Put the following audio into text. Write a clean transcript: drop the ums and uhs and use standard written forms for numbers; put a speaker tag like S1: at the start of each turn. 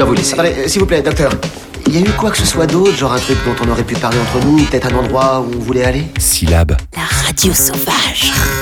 S1: dois vous laisser.
S2: Attendez, s'il vous plaît, docteur. Il y a eu quoi que ce soit d'autre, genre un truc dont on aurait pu parler entre nous, peut-être un endroit où on voulait aller?
S3: Syllabe.
S4: La radio sauvage.